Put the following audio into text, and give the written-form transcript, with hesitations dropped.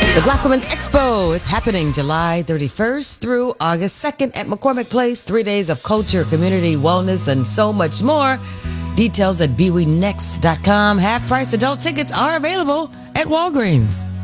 The Black Women's Expo is happening July 31st through August 2nd at McCormick Place. 3 days of culture, community, wellness, and so much more. Details at BWeNext.com. Half-price adult tickets are available at Walgreens.